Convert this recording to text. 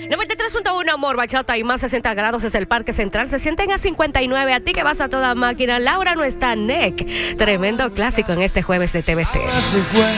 93.1 Amor, Bachata y más 60 grados es el Parque Central. Se sienten a 59. A ti que vas a toda máquina. Laura no está, Neck. Tremendo clásico en este jueves de TVT. Se fue.